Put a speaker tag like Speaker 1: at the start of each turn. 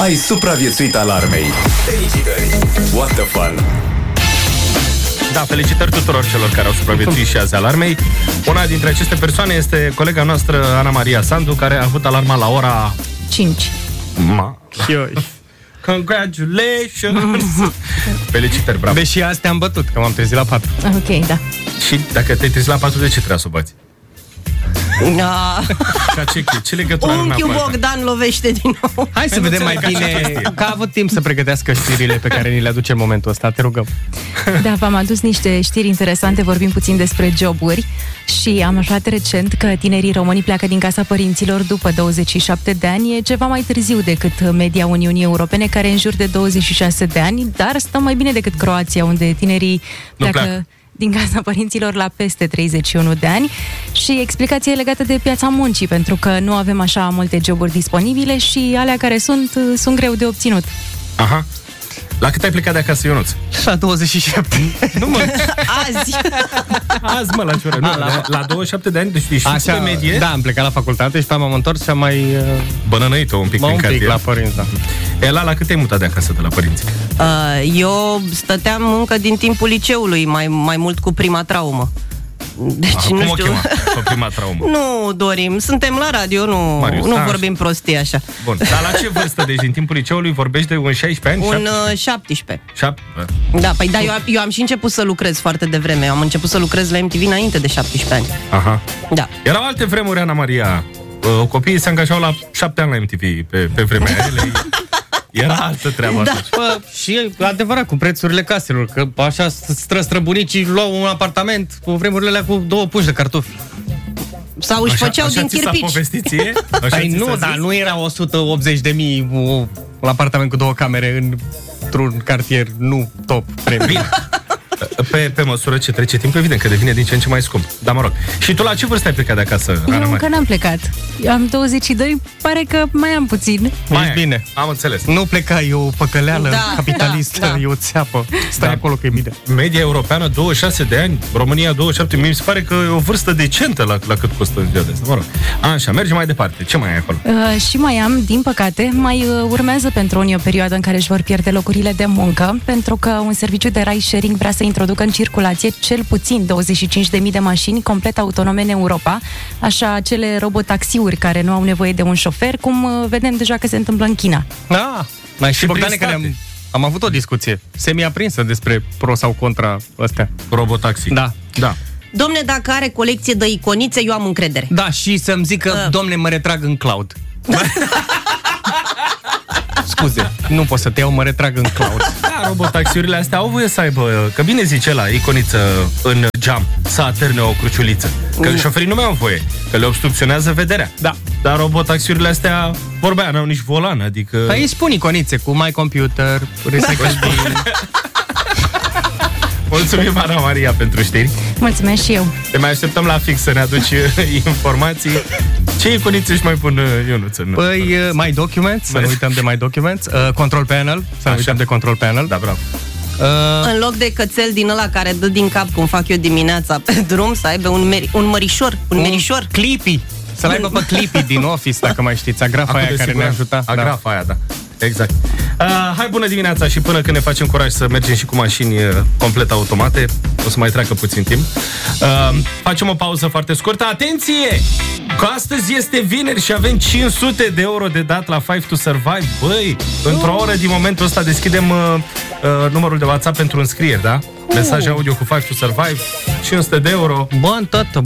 Speaker 1: Ai supraviețuit alarmei. Felicitări! What the fun!
Speaker 2: Da, felicitări tuturor celor care au supraviețuit și azi alarmei. Una dintre aceste persoane este colega noastră, Ana Maria Sandu, care a avut alarma la ora
Speaker 3: 5.
Speaker 2: Congratulations! Felicitări, bravo!
Speaker 4: Deși astea am bătut, că m-am trezit la 4.
Speaker 3: Ok, da.
Speaker 2: Și dacă te-ai trezit la 4, de ce trebuia să o bați? Ca ce legătură are
Speaker 5: Unchiul
Speaker 2: neapărat?
Speaker 5: Bogdan lovește din nou.
Speaker 4: Hai să vedem mai bine, că a avut timp să pregătească știrile pe care ni le aduce în momentul ăsta. Te rugăm.
Speaker 3: Da, v-am adus niște știri interesante, vorbim puțin despre joburi și am aflat recent că tinerii români pleacă din casa părinților după 27 de ani, e ceva mai târziu decât media Uniunii Europene, care e în jur de 26 de ani, dar stăm mai bine decât Croația, unde tinerii pleacă din casa părinților la peste 31 de ani și explicația e legată de piața muncii, pentru că nu avem așa multe joburi disponibile și alea care sunt greu de obținut.
Speaker 2: Aha. La cât ai plecat de acasă, Ionuț?
Speaker 4: La 27.
Speaker 2: Nu, mă.
Speaker 5: Azi,
Speaker 2: mă, la ce oră? La 27 de ani, deci ești
Speaker 4: Așa,
Speaker 2: de medie.
Speaker 4: Da, am plecat la facultate și pe m-am întors și am mai...
Speaker 2: bănănăit-o un pic prin cartier.
Speaker 4: la părinți, da.
Speaker 2: Ela, la cât ai mutat de acasă de la părinți?
Speaker 5: eu stăteam încă din timpul liceului, mai mult cu prima traumă. Deci
Speaker 2: Cum
Speaker 5: nu
Speaker 2: o
Speaker 5: știu.
Speaker 2: chema? Pe prima traumă.
Speaker 5: Nu, Dorim, suntem la radio,
Speaker 2: Marius,
Speaker 5: nu
Speaker 2: da,
Speaker 5: vorbim prostii așa.
Speaker 2: Bun, dar la ce vârstă? Deci din timpul liceului vorbești de un 16 ani?
Speaker 5: Un 17.
Speaker 2: 7?
Speaker 5: Da, păi da, eu am și început să lucrez foarte devreme. Am început să lucrez la MTV înainte de 17 ani.
Speaker 2: Aha.
Speaker 5: Da.
Speaker 2: Erau alte vremuri, Ana Maria. Copiii se angajau la 7 ani la MTV pe vremea aia. Era altă treabă atunci.
Speaker 4: Bă, și adevărat, cu prețurile caselor, că așa străbunicii luau un apartament cu vremurile alea cu 2 pungi de cartofi.
Speaker 5: Sau își făceau din
Speaker 2: ți s-a
Speaker 5: chirpici.
Speaker 2: povestit ție?
Speaker 4: Păi nu, dar nu era 180.000 un apartament cu 2 camere într-un cartier nu top premium.
Speaker 2: Pe măsură ce trece timpul, evident că devine din ce în ce mai scump. Dar mă rog. Și tu la ce vârstă ai plecat de acasă, Ana Maria?
Speaker 3: Încă n-am plecat. Eu am 22, pare că mai am puțin.
Speaker 4: Mai bine.
Speaker 2: Am înțeles.
Speaker 4: Nu pleca, e o păcăleală capitalistă,
Speaker 5: da.
Speaker 4: e o țeapă. Stai acolo că e bine.
Speaker 2: Media europeană 26 de ani, România 27, mi se pare că e o vârstă decentă la cât costă în ziua de asta. Mă rog. Așa, mergem mai departe. Ce mai ai acolo?
Speaker 3: Și mai am, din păcate, mai urmează pentru unii o perioadă în care își vor pierde locurile de muncă, pentru că un serviciu de ride sharing vrea să introducă în circulație cel puțin 25.000 de mașini complet autonome în Europa, așa acele robotaxiuri care nu au nevoie de un șofer, cum vedem deja că se întâmplă în China.
Speaker 4: Mai și Bogdane, care am avut o discuție semi-aprinsă despre pro sau contra astea.
Speaker 2: Robotaxi.
Speaker 4: Da.
Speaker 5: Domne, dacă are colecție de iconițe, eu am încredere.
Speaker 4: Da, și să-mi zică, domne, mă retrag în cloud. Scuze, nu pot să te iau, mă retrag în cloud.
Speaker 2: Da, robotaxiurile astea au voie să aibă, că bine zice la iconiță în geam, să atârne o cruciuliță. Că șoferii nu mai au voie, că le obstrucționează vederea.
Speaker 4: Da.
Speaker 2: Dar robotaxiurile astea, vorbea, n-au nici volan, adică...
Speaker 4: Păi îi spun iconițe cu My Computer, Recycle Bin.
Speaker 2: Mulțumim, Ana Maria, pentru știri.
Speaker 3: Mulțumesc și eu.
Speaker 2: Te mai așteptăm la fix să ne aduci informații. Ce iconițe își mai pun Ionuț?
Speaker 4: Păi, My Documents, să nu uităm de My Documents. Control Panel, să nu uităm de Control Panel.
Speaker 2: Da, bravo.
Speaker 5: În loc de cățel din ăla care dă din cap, cum fac eu dimineața pe drum, să aibă un mărișor. Un merișor.
Speaker 4: Clippy. Să-l aibă pe Clippy din Office, dacă mai știți. Agrafa aia care ne-a ajutat.
Speaker 2: Agrafa aia, da. Exact. Hai, bună dimineața, și până când ne facem curaj să mergem și cu mașini complet automate, o să mai treacă puțin timp. Facem o pauză foarte scurtă. Atenție! Că astăzi este vineri și avem 500 de euro de dat la Five to Survive. Băi, într-o oră din momentul ăsta deschidem numărul de WhatsApp pentru înscrieri, da? Mesaj audio cu Five to Survive, 500 de euro.
Speaker 4: Bani, tată,